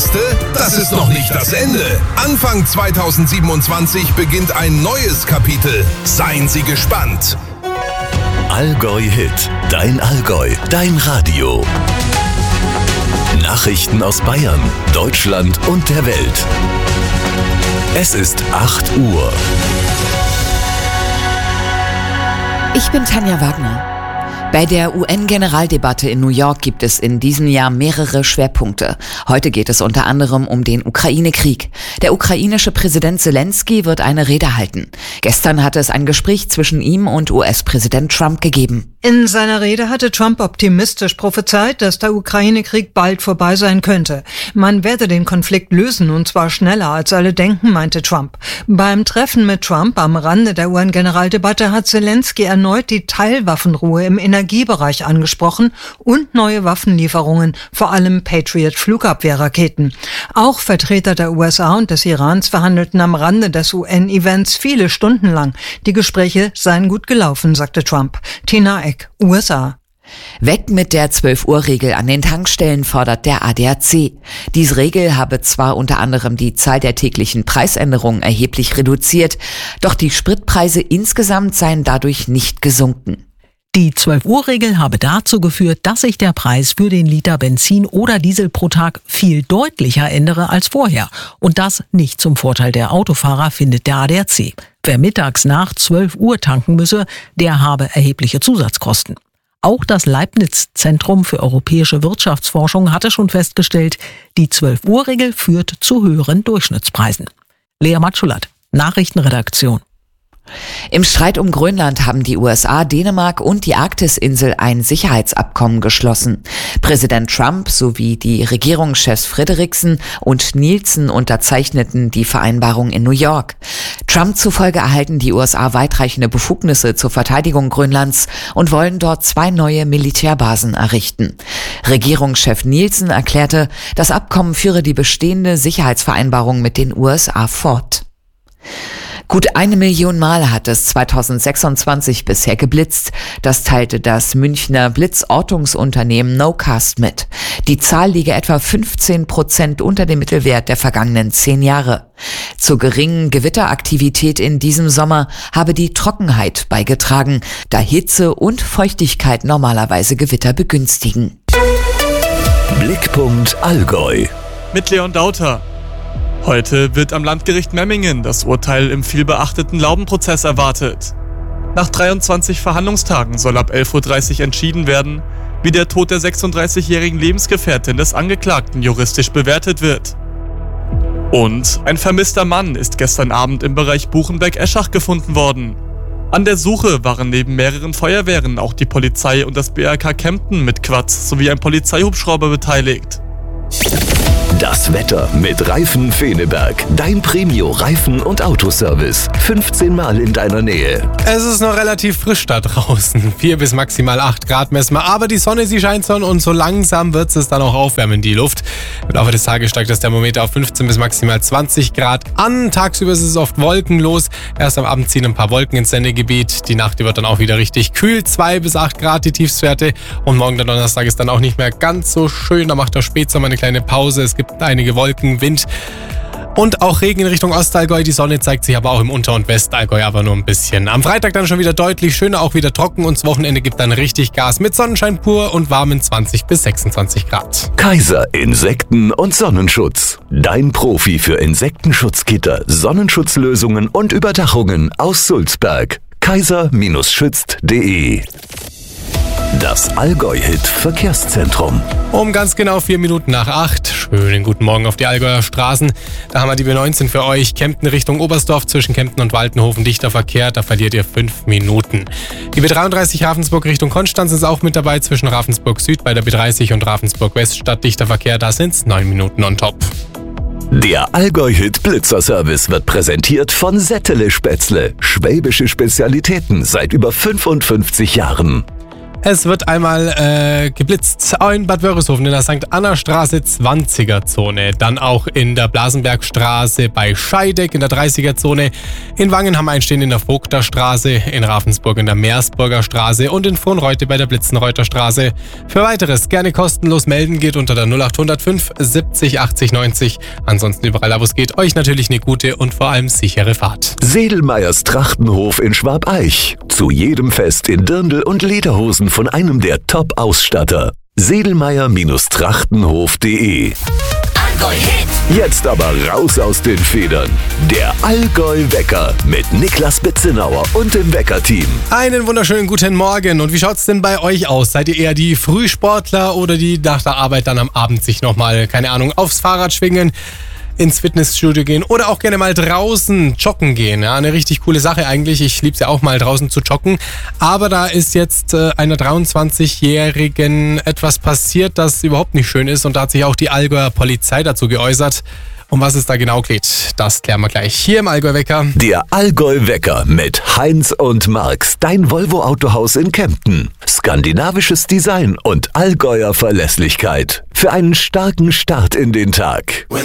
Beste? Das ist noch nicht das Ende. Anfang 2027 beginnt ein neues Kapitel. Seien Sie gespannt. Allgäu Hit, dein Allgäu, dein Radio. Nachrichten aus Bayern, Deutschland und der Welt. Es ist 8 Uhr. Ich bin Tanja Wagner. Bei der UN-Generaldebatte in New York gibt es in diesem Jahr mehrere Schwerpunkte. Heute geht es unter anderem um den Ukraine-Krieg. Der ukrainische Präsident Zelensky wird eine Rede halten. Gestern hatte es ein Gespräch zwischen ihm und US-Präsident Trump gegeben. In seiner Rede hatte Trump optimistisch prophezeit, dass der Ukraine-Krieg bald vorbei sein könnte. Man werde den Konflikt lösen, und zwar schneller als alle denken, meinte Trump. Beim Treffen mit Trump am Rande der UN-Generaldebatte hat Zelensky erneut die Teilwaffenruhe im Energiebereich angesprochen und neue Waffenlieferungen, vor allem Patriot-Flugabwehrraketen. Auch Vertreter der USA und des Irans verhandelten am Rande des UN-Events viele Stunden lang. Die Gespräche seien gut gelaufen, sagte Trump. Tina Eck, USA. Weg mit der 12-Uhr-Regel an den Tankstellen, fordert der ADAC. Diese Regel habe zwar unter anderem die Zahl der täglichen Preisänderungen erheblich reduziert, doch die Spritpreise insgesamt seien dadurch nicht gesunken. Die 12-Uhr-Regel habe dazu geführt, dass sich der Preis für den Liter Benzin oder Diesel pro Tag viel deutlicher ändere als vorher. Und das nicht zum Vorteil der Autofahrer, findet der ADAC. Wer mittags nach 12 Uhr tanken müsse, der habe erhebliche Zusatzkosten. Auch das Leibniz-Zentrum für europäische Wirtschaftsforschung hatte schon festgestellt, die 12-Uhr-Regel führt zu höheren Durchschnittspreisen. Lea Matschulat, Nachrichtenredaktion. Im Streit um Grönland haben die USA, Dänemark und die Arktisinsel ein Sicherheitsabkommen geschlossen. Präsident Trump sowie die Regierungschefs Frederiksen und Nielsen unterzeichneten die Vereinbarung in New York. Trump zufolge erhalten die USA weitreichende Befugnisse zur Verteidigung Grönlands und wollen dort 2 neue Militärbasen errichten. Regierungschef Nielsen erklärte, das Abkommen führe die bestehende Sicherheitsvereinbarung mit den USA fort. Gut 1 Million Mal hat es 2026 bisher geblitzt. Das teilte das Münchner Blitzortungsunternehmen Nocast mit. Die Zahl liege etwa 15% unter dem Mittelwert der vergangenen 10 Jahre. Zur geringen Gewitteraktivität in diesem Sommer habe die Trockenheit beigetragen, da Hitze und Feuchtigkeit normalerweise Gewitter begünstigen. Blickpunkt Allgäu. Mit Leon Dauter. Heute wird am Landgericht Memmingen das Urteil im vielbeachteten Laubenprozess erwartet. Nach 23 Verhandlungstagen soll ab 11:30 Uhr entschieden werden, wie der Tod der 36-jährigen Lebensgefährtin des Angeklagten juristisch bewertet wird. Und ein vermisster Mann ist gestern Abend im Bereich Buchenberg-Eschach gefunden worden. An der Suche waren neben mehreren Feuerwehren auch die Polizei und das BRK Kempten mit Quads sowie ein Polizeihubschrauber beteiligt. Das Wetter mit Reifen Feneberg. Dein Premio-Reifen- und Autoservice. 15 Mal in deiner Nähe. Es ist noch relativ frisch da draußen. 4 bis maximal 8 Grad messen wir. Aber die Sonne, sie scheint schon und so langsam wird es dann auch aufwärmen, die Luft. Im Laufe des Tages steigt das Thermometer auf 15 bis maximal 20 Grad an. Tagsüber ist es oft wolkenlos. Erst am Abend ziehen ein paar Wolken ins Sendegebiet. Die Nacht wird dann auch wieder richtig kühl. 2 bis 8 Grad die Tiefstwerte. Und morgen der Donnerstag ist dann auch nicht mehr ganz so schön. Da macht der Spätsommer eine kleine Pause. Es gibt einige Wolken, Wind und auch Regen in Richtung Ostallgäu. Die Sonne zeigt sich aber auch im Unter- und Westallgäu, aber nur ein bisschen. Am Freitag dann schon wieder deutlich schöner, auch wieder trocken und das Wochenende gibt dann richtig Gas mit Sonnenschein pur und warmen 20 bis 26 Grad. Kaiser Insekten- und Sonnenschutz. Dein Profi für Insektenschutzgitter, Sonnenschutzlösungen und Überdachungen aus Sulzberg. kaiser-schützt.de. Das Allgäu-Hit-Verkehrszentrum. Um ganz genau 4 Minuten nach 8. Schönen guten Morgen auf die Allgäuer Straßen. Da haben wir die B19 für euch. Kempten Richtung Oberstdorf zwischen Kempten und Waltenhofen. Dichter Verkehr, da verliert ihr 5 Minuten. Die B33 Ravensburg Richtung Konstanz ist auch mit dabei. Zwischen Ravensburg Süd bei der B30 und Ravensburg West statt dichter Verkehr. Da sind es 9 Minuten on top. Der Allgäu-Hit Blitzerservice wird präsentiert von Settele Spätzle. Schwäbische Spezialitäten seit über 55 Jahren. Es wird einmal geblitzt in Bad Wörishofen in der St. Anna Straße 20er Zone. Dann auch in der Blasenbergstraße bei Scheideck in der 30er Zone. In Wangen haben wir einen stehen in der Vogter Straße, in Ravensburg in der Meersburger Straße und in Frohnreute bei der Blitzenreuter Straße. Für weiteres gerne kostenlos melden, geht unter der 0805 70 80 90. Ansonsten überall, da wo es geht, euch natürlich eine gute und vor allem sichere Fahrt. Sedelmeyers Trachtenhof in Schwabeich. Zu jedem Fest in Dirndl und Lederhosen von einem der Top-Ausstatter. Sedelmeyer-Trachtenhof.de. Jetzt aber raus aus den Federn. Der Allgäu-Wecker mit Niklas Bitzenauer und dem Wecker-Team. Einen wunderschönen guten Morgen. Und wie schaut's denn bei euch aus? Seid ihr eher die Frühsportler oder die nach der Arbeit dann am Abend sich nochmal, keine Ahnung, aufs Fahrrad schwingen, ins Fitnessstudio gehen oder auch gerne mal draußen joggen gehen? Ja, eine richtig coole Sache eigentlich. Ich lieb's ja auch mal draußen zu joggen. Aber da ist jetzt einer 23-Jährigen etwas passiert, das überhaupt nicht schön ist. Und da hat sich auch die Allgäuer Polizei dazu geäußert. Um was es da genau geht, das klären wir gleich hier im Allgäu-Wecker. Der Allgäu-Wecker mit Heinz und Marx, dein Volvo-Autohaus in Kempten. Skandinavisches Design und Allgäuer Verlässlichkeit. Für einen starken Start in den Tag.